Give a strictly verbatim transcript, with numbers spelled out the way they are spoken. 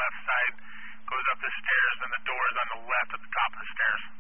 left side, goes up the stairs, and the door is on the left at the top of the stairs.